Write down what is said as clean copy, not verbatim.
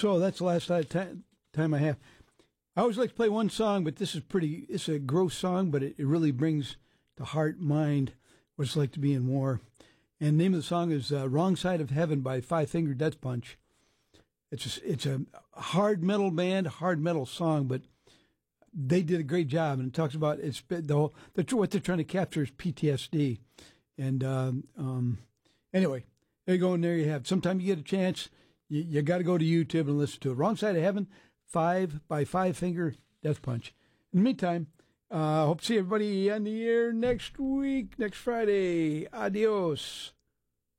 So that's the last time I have. I always like to play one song, but this is it's a gross song, but it really brings to heart, mind, what it's like to be in war. And the name of the song is Wrong Side of Heaven by Five Finger Death Punch. It's a hard metal band, hard metal song, but they did a great job. And it talks about what they're trying to capture is PTSD. And anyway, there you go, and there you have it. Sometime you get a chance, you got to go to YouTube and listen to it. Wrong Side of Heaven, 5 by Five Finger Death Punch. In the meantime, hope to see everybody on the air next week, next Friday. Adios.